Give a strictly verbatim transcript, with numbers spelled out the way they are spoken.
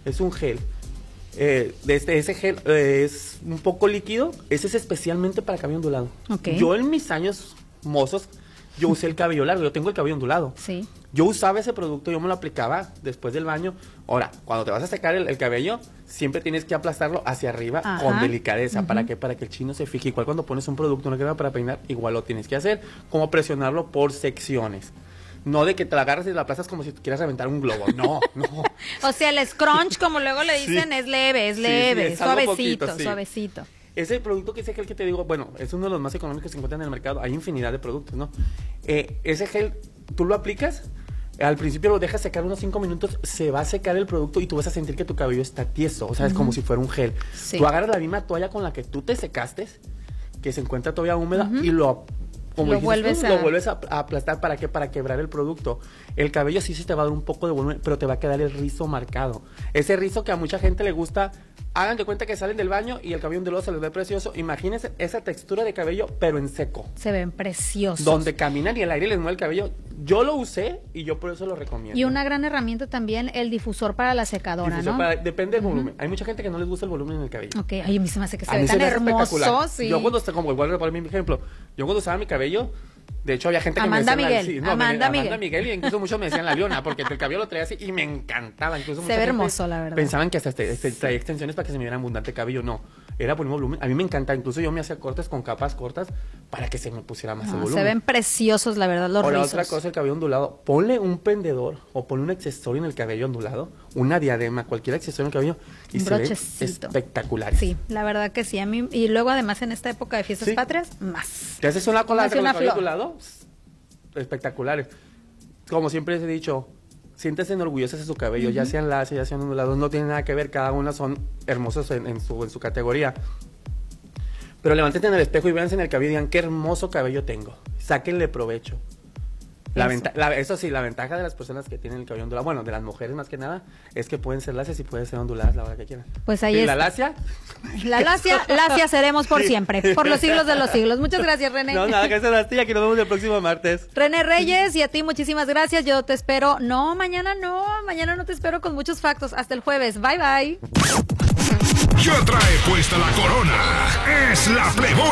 es un gel. Eh, de este, ese gel eh, es un poco líquido, ese es especialmente para cabello ondulado. Okay. Yo en mis años mozos, yo usé el cabello largo, yo tengo el cabello ondulado. Sí. Yo usaba ese producto, yo me lo aplicaba después del baño. Ahora, cuando te vas a secar el, el cabello, siempre tienes que aplastarlo hacia arriba. Ajá. Con delicadeza. Uh-huh. ¿Para qué? Para que el chino se fije. Igual cuando pones un producto, una crema para peinar, igual lo tienes que hacer. Como presionarlo por secciones. No de que te la agarras y la aplastas como si quieras reventar un globo. No, no. O sea, el scrunch, como luego le dicen, sí. es leve, es leve, sí, sí, es suavecito, poquito, sí. suavecito. Ese producto que ese gel que te digo, bueno, es uno de los más económicos que se encuentran en el mercado. Hay infinidad de productos, ¿no? Eh, ese gel, tú lo aplicas, al principio lo dejas secar unos cinco minutos, se va a secar el producto y tú vas a sentir que tu cabello está tieso, o sea, uh-huh. es como si fuera un gel. Sí. Tú agarras la misma toalla con la que tú te secaste, que se encuentra todavía húmeda, uh-huh. y lo... Como lo, dijiste, vuelves tú, a... lo vuelves a, a aplastar. ¿Para qué? Para quebrar el producto. El cabello sí se te va a dar un poco de volumen, pero te va a quedar el rizo marcado. Ese rizo que a mucha gente le gusta. Hagan de cuenta que salen del baño y el cabello ondulado se les ve precioso. Imagínense esa textura de cabello, pero en seco. Se ven preciosos. Donde caminan y el aire les mueve el cabello. Yo lo usé y yo por eso lo recomiendo. Y una gran herramienta también, el difusor para la secadora, difusor ¿no? Para, depende del uh-huh. volumen. Hay mucha gente que no les gusta el volumen en el cabello. Ok, ay, a mí se me hace que se ve tan hermoso. Sí. Yo cuando, como igual para mi ejemplo, yo cuando usaba mi cabello, de hecho había gente que Amanda me decía Miguel, la, sí, no, Amanda me, Miguel, Amanda Miguel, y incluso muchos me decían la Leona, porque el cabello lo traía así y me encantaba. Incluso se ve hermoso, la verdad. Pensaban que hasta este, este, traía extensiones para que se me viera abundante cabello, no. Era por el mismo volumen. A mí me encanta, incluso yo me hacía cortes con capas cortas para que se me pusiera más no, el volumen. Se ven preciosos, la verdad, los Ahora, rizos. otra cosa, el cabello ondulado. Ponle un pendedor o ponle un accesorio en el cabello ondulado, una diadema, cualquier accesorio en el cabello y un se ve espectacular. Sí, la verdad que sí. A mí, y luego además en esta época de fiestas ¿sí? patrias, más. ¿Te haces una cola con el cabello ondulado? Espectaculares. Como siempre les he dicho, siéntense orgullosos de su cabello, uh-huh. ya sean lacios, ya sean ondulados, no tienen nada que ver, cada una son hermosos en, en, su, en su categoría. Pero levántense en el espejo y véanse en el cabello y digan, qué hermoso cabello tengo. Sáquenle provecho. La eso. Venta- la, eso sí, la ventaja de las personas que tienen el cabello ondulado, bueno, de las mujeres más que nada, es que pueden ser lacias y pueden ser onduladas la hora que quieran. Pues ahí ¿Y está. la lacia? La lacia, lacia seremos por sí. siempre, por los siglos de los siglos. Muchas gracias, René. No, nada, gracias a ti, aquí nos vemos el próximo martes. René Reyes, y a ti muchísimas gracias, yo te espero, no, mañana no, mañana no te espero con muchos factos, hasta el jueves, bye bye. Ya trae puesta la corona, es la Plebona.